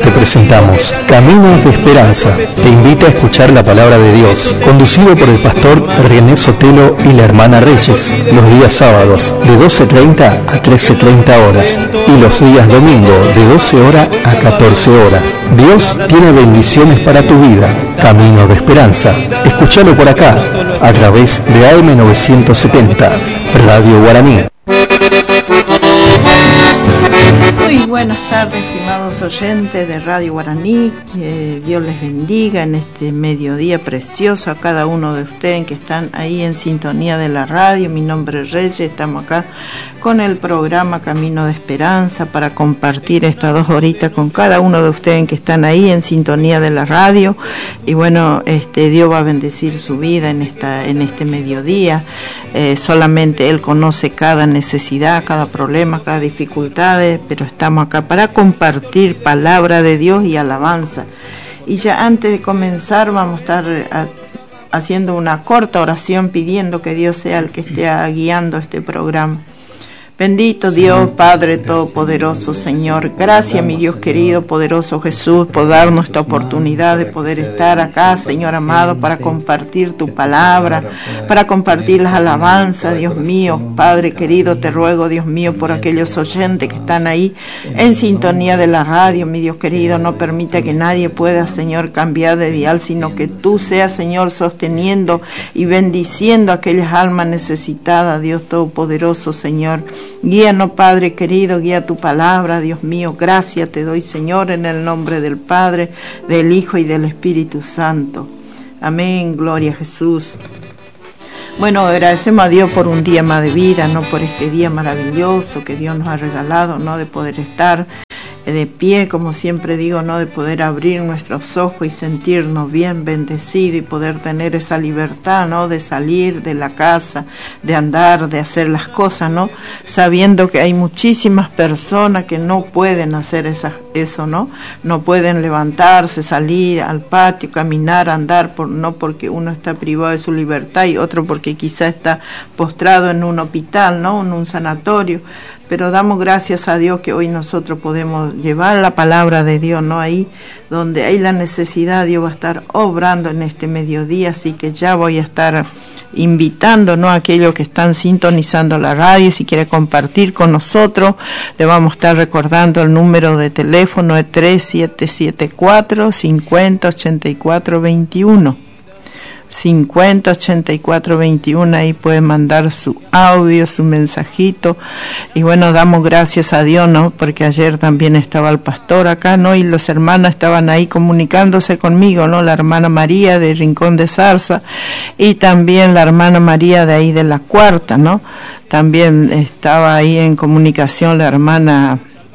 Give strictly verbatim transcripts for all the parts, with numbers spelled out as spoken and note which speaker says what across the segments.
Speaker 1: te presentamos Caminos de Esperanza. Te invita a escuchar la palabra de Dios, conducido por el pastor René Sotelo y la hermana Reyes, los días sábados de doce treinta a trece treinta horas y los días domingo de doce horas a catorce horas. Dios tiene bendiciones para tu vida. Camino de Esperanza. Escúchalo por acá, a través de A M novecientos setenta, Radio Guaraní.
Speaker 2: Muy buenas tardes, estimados oyentes de Radio Guaraní. Que Dios les bendiga en este mediodía precioso a cada uno de ustedes que están ahí en sintonía de la radio. Mi nombre es Reyes, estamos acá con el programa Camino de Esperanza para compartir estas dos horitas con cada uno de ustedes que están ahí en sintonía de la radio. Y bueno, este Dios va a bendecir su vida en esta en este mediodía. Eh, solamente Él conoce cada necesidad, cada problema, cada dificultad, pero estamos acá para compartir palabra de Dios y alabanza. Y ya antes de comenzar vamos a estar a, haciendo una corta oración pidiendo que Dios sea el que esté guiando este programa. Bendito Dios, Padre Todopoderoso, Señor. Gracias, mi Dios querido, poderoso Jesús, por darnos esta oportunidad de poder estar acá, Señor amado, para compartir tu palabra, para compartir las alabanzas, Dios mío. Padre querido, te ruego, Dios mío, por aquellos oyentes que están ahí en sintonía de la radio, mi Dios querido. No permita que nadie pueda, Señor, cambiar de dial, sino que tú seas, Señor, sosteniendo y bendiciendo a aquellas almas necesitadas, Dios Todopoderoso, Señor. Guíanos, Padre querido, guía tu palabra, Dios mío. Gracias te doy, Señor, en el nombre del Padre, del Hijo y del Espíritu Santo. Amén, gloria a Jesús. Bueno, agradecemos a Dios por un día más de vida, no por este día maravilloso que Dios nos ha regalado, no de poder estar de pie, como siempre digo, no de poder abrir nuestros ojos y sentirnos bien bendecidos y poder tener esa libertad, no de salir de la casa, de andar, de hacer las cosas, no sabiendo que hay muchísimas personas que no pueden hacer esa, eso, no no pueden levantarse, salir al patio, caminar, andar, por, no porque uno está privado de su libertad y otro porque quizá está postrado en un hospital, no en un sanatorio. Pero damos gracias a Dios que hoy nosotros podemos llevar la palabra de Dios, ¿no? Ahí donde hay la necesidad, Dios va a estar obrando en este mediodía, así que ya voy a estar invitando, ¿no? A aquellos que están sintonizando la radio, si quiere compartir con nosotros, le vamos a estar recordando el número de teléfono de tres siete siete cuatro, cinco cero ocho cuatro dos uno. cincuenta ochenta y cuatro veintiuno, ahí puede mandar su audio, su mensajito. Y bueno, damos gracias a Dios, ¿no? Porque ayer también estaba el pastor acá, ¿no? Y los hermanos estaban ahí comunicándose conmigo, ¿no? La hermana María de Rincón de Zarza y también la hermana María de ahí de la Cuarta, ¿no? También estaba ahí en comunicación la hermana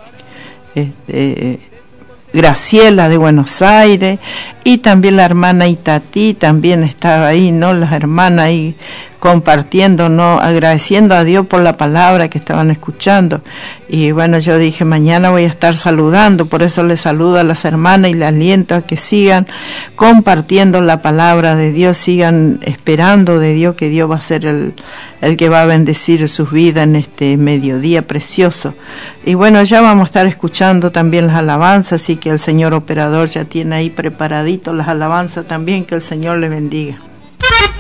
Speaker 2: este, Graciela de Buenos Aires y también la hermana Itatí también estaba ahí, ¿no? Las hermanas ahí compartiendo, ¿no? Agradeciendo a Dios por la palabra que estaban escuchando. Y bueno, yo dije, mañana voy a estar saludando, por eso les saludo a las hermanas y les aliento a que sigan compartiendo la palabra de Dios, sigan esperando de Dios, que Dios va a ser el, el que va a bendecir sus vidas en este mediodía precioso. Y bueno, ya vamos a estar escuchando también las alabanzas, así que el señor operador ya tiene ahí preparadito las alabanzas también, que el Señor le bendiga.